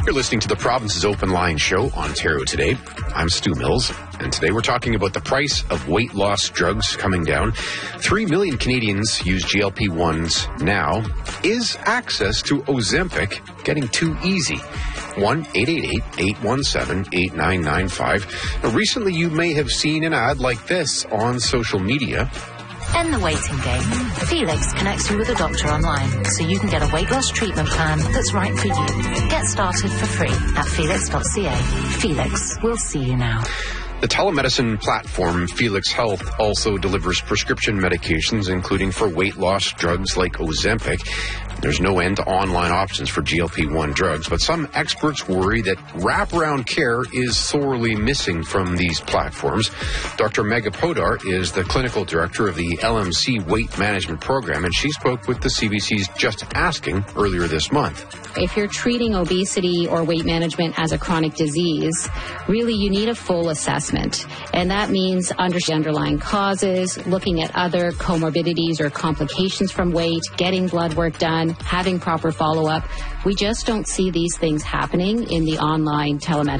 You're listening to the Province's Open Line Show, Ontario Today. I'm Stu Mills, and today we're talking about the price of weight loss drugs coming down. 3 million Canadians use GLP-1s now. Is access to Ozempic getting too easy? 1-888-817-8995. Now, recently, you may have seen an ad like this on social media. End the waiting game. Felix connects you with a doctor online, so you can get a weight loss treatment plan that's right for you. Get started for free at felix.ca. Felix, we'll see you now. The telemedicine platform Felix Health also delivers prescription medications, including for weight loss drugs like Ozempic. There's no end to online options for GLP-1 drugs, but some experts worry that wraparound care is sorely missing from these platforms. Dr. Megha Podar is the clinical director of the LMC Weight Management Program, and she spoke with the CBC's Just Asking earlier this month. If you're treating obesity or weight management as a chronic disease, really you need a full assessment. And that means understanding underlying causes, looking at other comorbidities or complications from weight, getting blood work done, having proper follow-up. We just don't see these things happening in the online telemedicine.